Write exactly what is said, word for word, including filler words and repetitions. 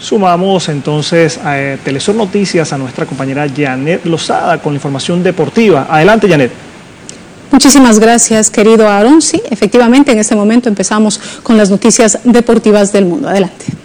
Sumamos entonces a Telesur Noticias a nuestra compañera Janet Lozada con la información deportiva. Adelante, Janet. Muchísimas gracias, querido Aaron. Sí, efectivamente, en este momento empezamos con las noticias deportivas del mundo. Adelante.